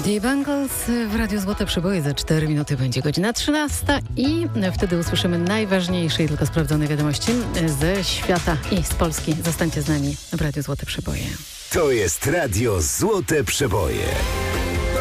The Bangles w Radiu Złote Przeboje. Za 4 minuty będzie godzina 13 i wtedy usłyszymy najważniejsze i tylko sprawdzone wiadomości ze świata i z Polski. Zostańcie z nami w Radiu Złote Przeboje. To jest Radio Złote Przeboje.